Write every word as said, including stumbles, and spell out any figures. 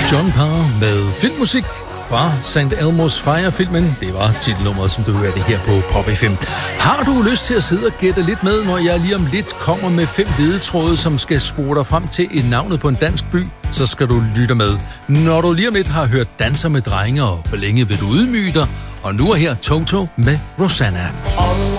John Parr med filmmusik fra Saint Elmo's Fire-filmen. Det var titelnummeret, som du hørte her på Pop F M. Har du lyst til at sidde og gætte lidt med, når jeg lige om lidt kommer med fem ledetråde, som skal spore dig frem til et navnet på en dansk by, så skal du lytte med. Når du lige om lidt har hørt Danser med drenge, og hvor længe vil du ydmyge dig? Og nu er her Toto med Rosanna.